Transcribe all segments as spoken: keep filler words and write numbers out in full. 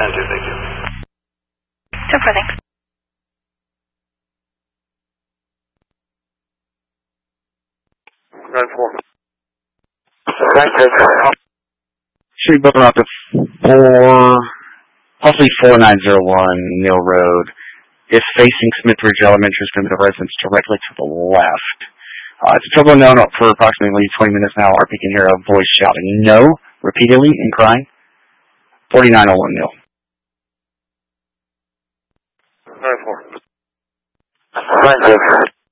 ten two, thank you. ten four, thanks. nine four. Should be booking off to four, possibly four nine zero one Mill Road. If facing Smithridge Elementary, is going to be the residence directly to the left. Uh, it's a trouble known for approximately twenty minutes now. R P can hear a voice shouting no repeatedly and crying. forty-nine oh one Mill. nine four. nine six.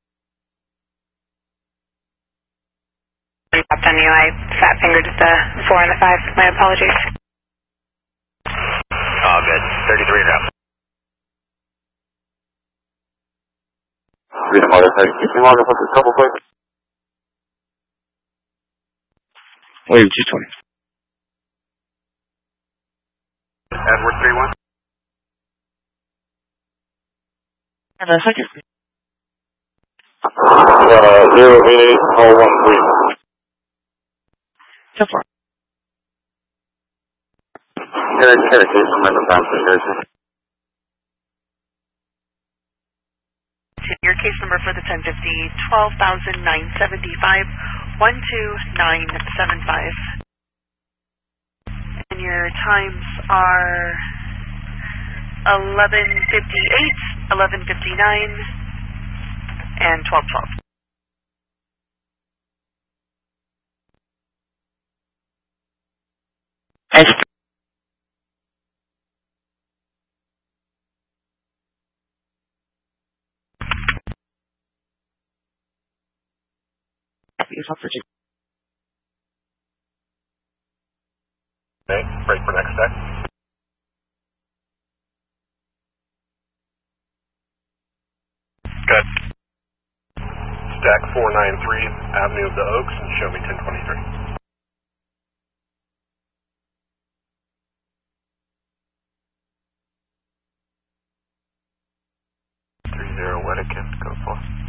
I popped on you. I fat fingered at the four and the five. My apologies. Oh, good. thirty-three now. Three smaller, sorry. Keep me longer for this couple quick. Wave two twenty. Edward three one. And a second. Uh, zero eight eight oh one three. So far. Can I just get a case from my bouncing person? Your case number for the ten fifty, twelve thousand nine seventy-five, one two nine seven five. And your times are eleven fifty-eight, eleven fifty-nine, and twelve twelve. Thanks. Okay, break for next step. Good. Stack four nine three, Avenue of the Oaks, and show me ten twenty-three.